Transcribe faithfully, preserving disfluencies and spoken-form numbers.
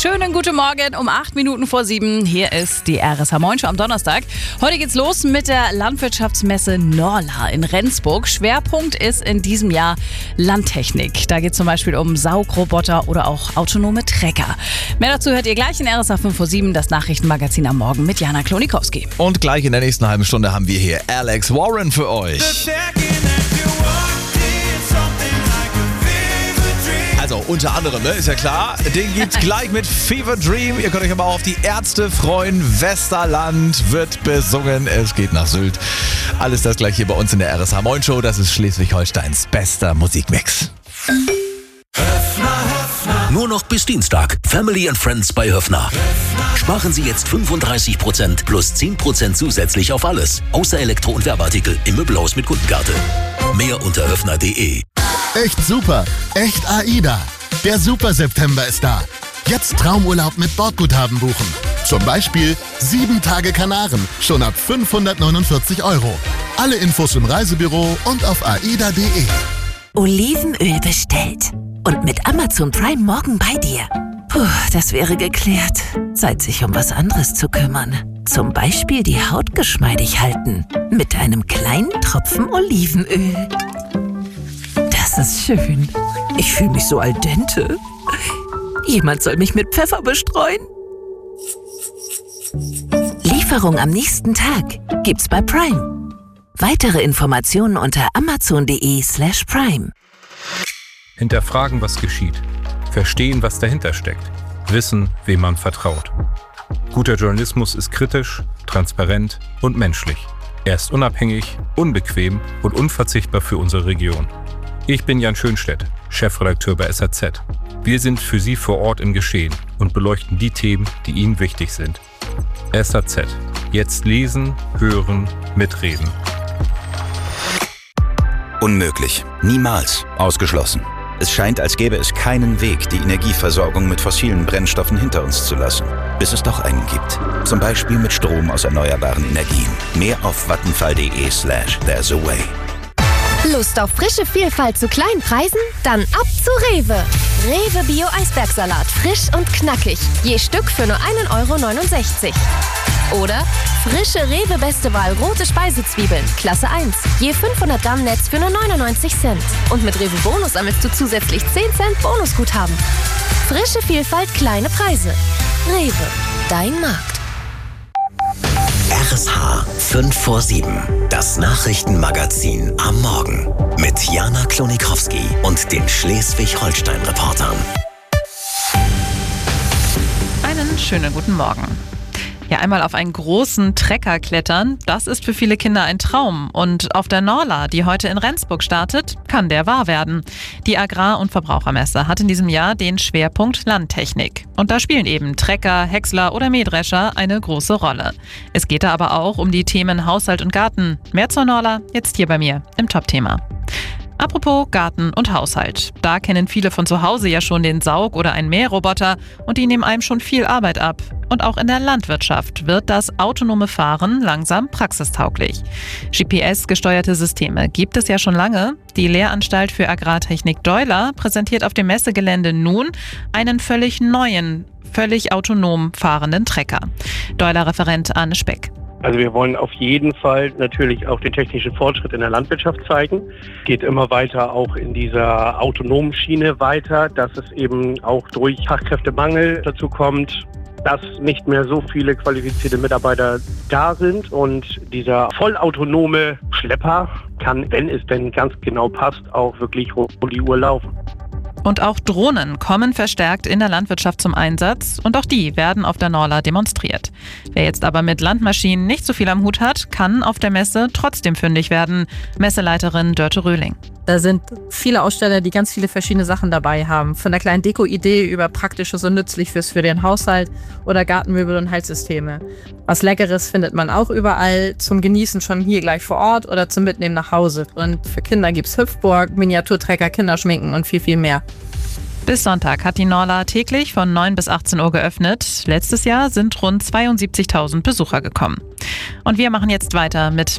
schönen guten Morgen um acht Minuten vor sieben. Hier ist die R S H Moin Show am Donnerstag. Heute geht's los mit der Landwirtschaftsmesse Norla in Rendsburg. Schwerpunkt ist in diesem Jahr Landtechnik. Da geht es zum Beispiel um Saugroboter oder auch autonome Trecker. Mehr dazu hört ihr gleich in R S H fünf vor sieben, das Nachrichtenmagazin am Morgen mit Jana Klonikowski. Und gleich in der nächsten halben Stunde haben wir hier Alex Warren für euch. Also unter anderem, ne, ist ja klar, den gibt's gleich mit Fever Dream. Ihr könnt euch aber auch auf die Ärzte freuen. Westerland wird besungen. Es geht nach Sylt. Alles das gleich hier bei uns in der R S H Moin Show. Das ist Schleswig-Holsteins bester Musikmix. Nur noch bis Dienstag. Family and Friends bei Höffner. Sparen Sie jetzt fünfunddreißig Prozent plus zehn Prozent zusätzlich auf alles. Außer Elektro- und Werbeartikel im Möbelhaus mit Kundenkarte. Mehr unter höffner punkt de. Echt super. Echt AIDA. Der Super September ist da. Jetzt Traumurlaub mit Bordguthaben buchen. Zum Beispiel sieben Tage Kanaren. Schon ab fünfhundertneunundvierzig Euro. Alle Infos im Reisebüro und auf aida punkt de. Olivenöl bestellt. Und mit Amazon Prime morgen bei dir. Puh, das wäre geklärt. Zeit, sich um was anderes zu kümmern. Zum Beispiel die Haut geschmeidig halten. Mit einem kleinen Tropfen Olivenöl. Das ist schön. Ich fühle mich so al dente. Jemand soll mich mit Pfeffer bestreuen. Lieferung am nächsten Tag gibt's bei Prime. Weitere Informationen unter amazon punkt de slash prime. Hinterfragen, was geschieht. Verstehen, was dahinter steckt. Wissen, wem man vertraut. Guter Journalismus ist kritisch, transparent und menschlich. Er ist unabhängig, unbequem und unverzichtbar für unsere Region. Ich bin Jan Schönstedt, Chefredakteur bei S A Z. Wir sind für Sie vor Ort im Geschehen und beleuchten die Themen, die Ihnen wichtig sind. S A Z. Jetzt lesen, hören, mitreden. Unmöglich. Niemals. Ausgeschlossen. Es scheint, als gäbe es keinen Weg, die Energieversorgung mit fossilen Brennstoffen hinter uns zu lassen. Bis es doch einen gibt. Zum Beispiel mit Strom aus erneuerbaren Energien. Mehr auf vattenfall punkt de slash there's a way. Lust auf frische Vielfalt zu kleinen Preisen? Dann ab zu Rewe. Rewe Bio Eisbergsalat. Frisch und knackig. Je Stück für nur ein Euro neunundsechzig. Oder frische Rewe Beste Wahl rote Speisezwiebeln. Klasse eins. Je fünfhundert Gramm Netz für nur neunundneunzig Cent. Und mit Rewe Bonus sammelst du zusätzlich zehn Cent Bonusguthaben. Frische Vielfalt, kleine Preise. Rewe. Dein Markt. R S H fünf vor sieben. Das Nachrichtenmagazin am Morgen. Mit Jana Klonikowski und den Schleswig-Holstein-Reportern. Einen schönen guten Morgen. Ja, einmal auf einen großen Trecker klettern, das ist für viele Kinder ein Traum. Und auf der Norla, die heute in Rendsburg startet, kann der wahr werden. Die Agrar- und Verbrauchermesse hat in diesem Jahr den Schwerpunkt Landtechnik. Und da spielen eben Trecker, Häcksler oder Mähdrescher eine große Rolle. Es geht da aber auch um die Themen Haushalt und Garten. Mehr zur Norla jetzt hier bei mir im Top-Thema. Apropos Garten und Haushalt. Da kennen viele von zu Hause ja schon den Saug- oder einen Mähroboter und die nehmen einem schon viel Arbeit ab. Und auch in der Landwirtschaft wird das autonome Fahren langsam praxistauglich. G P S-gesteuerte Systeme gibt es ja schon lange. Die Lehranstalt für Agrartechnik Deuler präsentiert auf dem Messegelände nun einen völlig neuen, völlig autonom fahrenden Trecker. Deuler-Referent Arne Speck. Also wir wollen auf jeden Fall natürlich auch den technischen Fortschritt in der Landwirtschaft zeigen. Geht immer weiter auch in dieser autonomen Schiene weiter, dass es eben auch durch Fachkräftemangel dazu kommt, dass nicht mehr so viele qualifizierte Mitarbeiter da sind. Und dieser vollautonome Schlepper kann, wenn es denn ganz genau passt, auch wirklich rund um die Uhr laufen. Und auch Drohnen kommen verstärkt in der Landwirtschaft zum Einsatz und auch die werden auf der Norla demonstriert. Wer jetzt aber mit Landmaschinen nicht so viel am Hut hat, kann auf der Messe trotzdem fündig werden. Messeleiterin Dörte Röhling. Da sind viele Aussteller, die ganz viele verschiedene Sachen dabei haben. Von der kleinen Deko-Idee über Praktisches und Nützliches für den Haushalt oder Gartenmöbel und Heizsysteme. Was Leckeres findet man auch überall zum Genießen schon hier gleich vor Ort oder zum Mitnehmen nach Hause. Und für Kinder gibt's Hüpfburg, Miniaturtrecker, Kinderschminken und viel, viel mehr. Bis Sonntag hat die Norla täglich von neun bis achtzehn Uhr geöffnet. Letztes Jahr sind rund zweiundsiebzigtausend Besucher gekommen. Und wir machen jetzt weiter mit